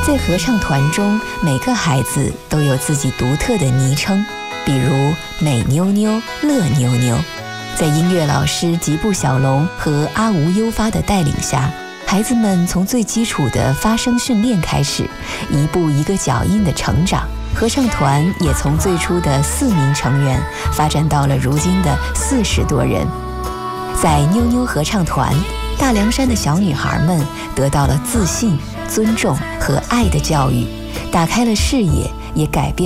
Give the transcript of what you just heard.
在合唱团中，每个孩子都有自己独特的昵称，比如美妞妞、乐妞妞。在音乐老师吉布小龙和阿吴优发的带领下，孩子们从最基础的发声训练开始，一步一个脚印的成长。合唱团也从最初的4名成员发展到了如今的40多人。在妞妞合唱团，大凉山的小女孩们得到了自信、尊重和爱的教育，打开了视野，也改变